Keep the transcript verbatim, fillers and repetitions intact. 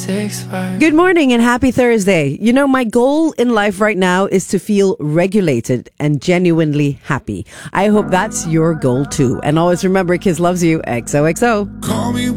six five. Good morning and happy Thursday. You know, my goal in life right now is to feel regulated and genuinely happy. I hope that's your goal too. And always remember, Kiss loves you. X O X O. Call me